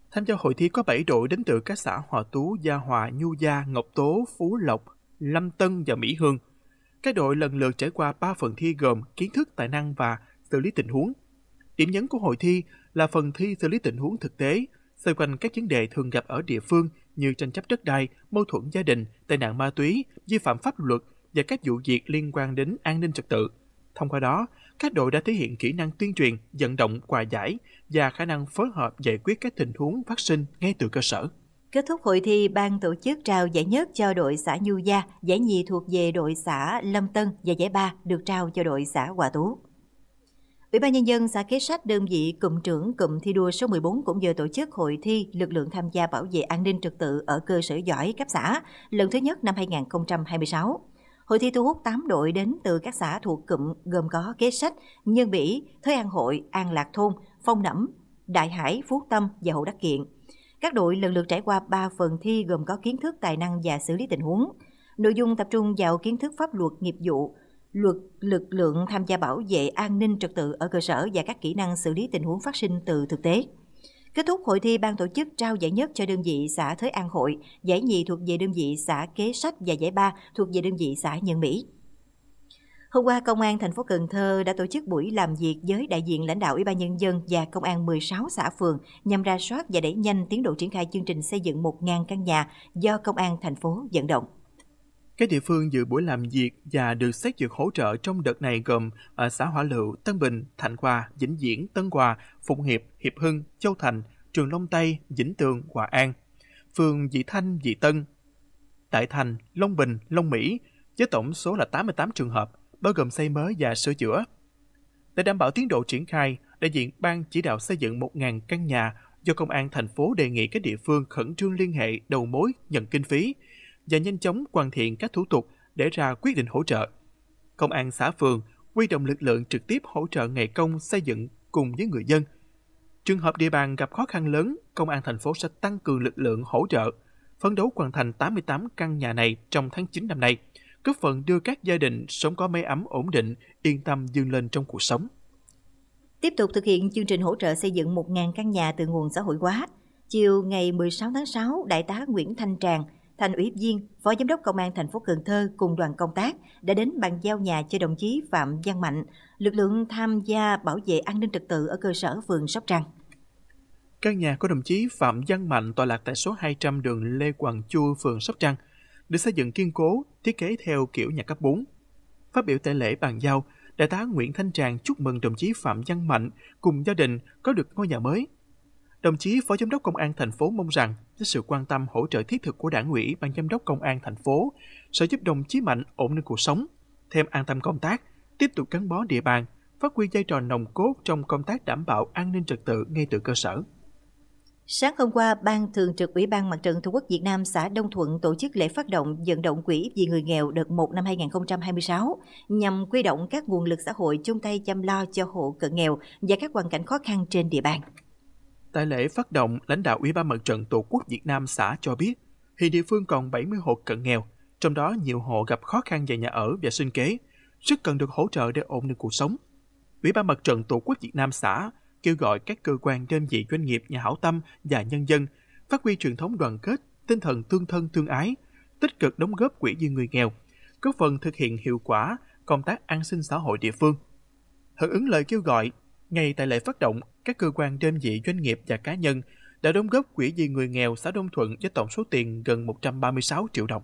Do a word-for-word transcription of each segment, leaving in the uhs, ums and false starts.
Tham gia hội thi có bảy đội đến từ các xã Hòa Tú, Gia Hòa, Nhu Gia, Ngọc Tố, Phú Lộc, Lâm Tân và Mỹ Hương. Các đội lần lượt trải qua ba phần thi gồm kiến thức, tài năng và xử lý tình huống. Điểm nhấn của hội thi là phần thi xử lý tình huống thực tế, xoay quanh các vấn đề thường gặp ở địa phương như tranh chấp đất đai, mâu thuẫn gia đình, tai nạn ma túy, vi phạm pháp luật và các vụ việc liên quan đến an ninh trật tự. Thông qua đó, các đội đã thể hiện kỹ năng tuyên truyền, vận động, hòa giải và khả năng phối hợp giải quyết các tình huống phát sinh ngay từ cơ sở. Kết thúc hội thi, ban tổ chức trao giải nhất cho đội xã Nhu Gia, giải nhì thuộc về đội xã Lâm Tân và giải ba được trao cho đội xã Hòa Tú. Ủy ban Nhân dân xã Kế Sách, đơn vị cụm trưởng cụm thi đua số mười bốn cũng vừa tổ chức hội thi lực lượng tham gia bảo vệ an ninh trật tự ở cơ sở giỏi cấp xã lần thứ nhất năm hai nghìn không trăm hai mươi sáu. Hội thi thu hút tám đội đến từ các xã thuộc cụm gồm có Kế Sách, Nhân Bỉ, Thới An Hội, An Lạc Thôn, Phong Nẫm, Đại Hải, Phú Tâm và Hồ Đắc Kiện. Các đội lần lượt trải qua ba phần thi gồm có kiến thức, tài năng và xử lý tình huống. Nội dung tập trung vào kiến thức pháp luật, nghiệp vụ, luật lực lượng tham gia bảo vệ an ninh trật tự ở cơ sở và các kỹ năng xử lý tình huống phát sinh từ thực tế. Kết thúc hội thi, ban tổ chức trao giải nhất cho đơn vị xã Thới An Hội, giải nhì thuộc về đơn vị xã Kế Sách và giải ba thuộc về đơn vị xã Nhân Mỹ. Hôm qua, Công an thành phố Cần Thơ đã tổ chức buổi làm việc với đại diện lãnh đạo Ủy ban Nhân dân và Công an mười sáu xã phường nhằm rà soát và đẩy nhanh tiến độ triển khai chương trình xây dựng một nghìn căn nhà do Công an thành phố vận động. Các địa phương dự buổi làm việc và được xét duyệt hỗ trợ trong đợt này gồm ở xã Hỏa Lựu, Tân Bình, Thạnh Hòa, Vĩnh Viễn, Tân Hòa, Phụng Hiệp, Hiệp Hưng, Châu Thành, Trường Long Tây, Vĩnh Tường, Hòa An, phường Vị Thanh, Vị Tân, Đại Thành, Long Bình, Long Mỹ, với tổng số là tám mươi tám trường hợp, bao gồm xây mới và sửa chữa. Để đảm bảo tiến độ triển khai, đại diện Ban chỉ đạo xây dựng một nghìn căn nhà do Công an thành phố đề nghị các địa phương khẩn trương liên hệ đầu mối nhận kinh phí và nhanh chóng hoàn thiện các thủ tục để ra quyết định hỗ trợ. Công an xã phường huy động lực lượng trực tiếp hỗ trợ ngày công xây dựng cùng với người dân. Trường hợp địa bàn gặp khó khăn lớn, Công an thành phố sẽ tăng cường lực lượng hỗ trợ, phấn đấu hoàn thành tám mươi tám căn nhà này trong tháng chín năm nay, góp phần đưa các gia đình sống có mái ấm ổn định, yên tâm vươn lên trong cuộc sống. Tiếp tục thực hiện chương trình hỗ trợ xây dựng một nghìn căn nhà từ nguồn xã hội hóa, chiều ngày mười sáu tháng sáu, Đại tá Nguyễn Thanh Tràng, Thành ủy viên, Phó Giám đốc Công an thành phố Cần Thơ cùng đoàn công tác đã đến bàn giao nhà cho đồng chí Phạm Văn Mạnh, lực lượng tham gia bảo vệ an ninh trật tự ở cơ sở phường Sóc Trăng. Căn nhà của đồng chí Phạm Văn Mạnh tọa lạc tại số hai trăm đường Lê Hoàng Chu, phường Sóc Trăng, được xây dựng kiên cố, thiết kế theo kiểu nhà cấp bốn. Phát biểu tại lễ bàn giao, Đại tá Nguyễn Thanh Tràng chúc mừng đồng chí Phạm Văn Mạnh cùng gia đình có được ngôi nhà mới. Đồng chí Phó Giám đốc Công an thành phố mong rằng với sự quan tâm hỗ trợ thiết thực của Đảng ủy, Ban Giám đốc Công an thành phố sẽ giúp đồng chí Mạnh ổn định cuộc sống, thêm an tâm công tác, tiếp tục gắn bó địa bàn, phát huy vai trò nòng cốt trong công tác đảm bảo an ninh trật tự ngay từ cơ sở. Sáng hôm qua, Ban Thường trực Ủy ban Mặt trận Tổ quốc Việt Nam xã Đông Thuận tổ chức lễ phát động vận động quỹ vì người nghèo đợt một năm hai nghìn không trăm hai mươi sáu nhằm huy động các nguồn lực xã hội chung tay chăm lo cho hộ cận nghèo và các hoàn cảnh khó khăn trên địa bàn. Tại lễ phát động, lãnh đạo Ủy ban Mặt trận Tổ quốc Việt Nam xã cho biết, hiện địa phương còn bảy mươi hộ cận nghèo, trong đó nhiều hộ gặp khó khăn về nhà ở và sinh kế, rất cần được hỗ trợ để ổn định cuộc sống. Ủy ban Mặt trận Tổ quốc Việt Nam xã kêu gọi các cơ quan, đơn vị, doanh nghiệp, nhà hảo tâm và nhân dân phát huy truyền thống đoàn kết, tinh thần tương thân tương ái, tích cực đóng góp quỹ vì người nghèo, góp phần thực hiện hiệu quả công tác an sinh xã hội địa phương. Hưởng ứng lời kêu gọi, ngay tại lễ phát động, các cơ quan, đơn vị, doanh nghiệp và cá nhân đã đóng góp quỹ vì người nghèo xã Đông Thuận với tổng số tiền gần một trăm ba mươi sáu triệu đồng.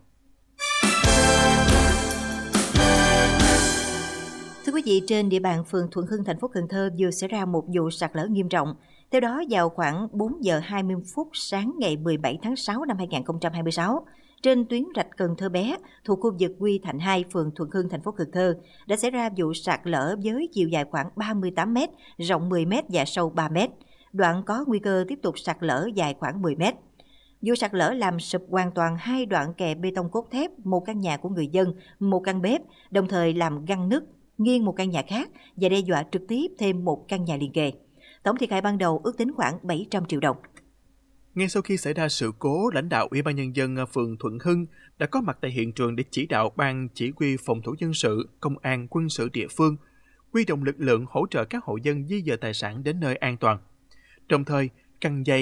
Thưa quý vị, trên địa bàn phường Thuận Hưng, thành phố Cần Thơ vừa xảy ra một vụ sạt lở nghiêm trọng. Theo đó, vào khoảng bốn giờ hai mươi phút sáng ngày mười bảy tháng sáu năm hai nghìn không trăm hai mươi sáu, trên tuyến rạch Cần Thơ Bé thuộc khu vực Quy Thạnh hai, phường Thuận Hưng, thành phố Cần Thơ đã xảy ra vụ sạt lở với chiều dài khoảng ba mươi tám mét, rộng mười mét và sâu ba mét. Đoạn có nguy cơ tiếp tục sạt lở dài khoảng mười mét. Vụ sạt lở làm sụp hoàn toàn hai đoạn kè bê tông cốt thép, một căn nhà của người dân, một căn bếp, đồng thời làm găng nứt nghiêng một căn nhà khác và đe dọa trực tiếp thêm một căn nhà liền kề. Tổng thiệt hại ban đầu ước tính khoảng bảy trăm triệu đồng. Ngay sau khi xảy ra sự cố, lãnh đạo Ủy ban Nhân dân phường Thuận Hưng đã có mặt tại hiện trường để chỉ đạo Ban Chỉ huy Phòng thủ dân sự, Công an, quân sự địa phương huy động lực lượng hỗ trợ các hộ dân di dời tài sản đến nơi an toàn. Đồng thời, căng dây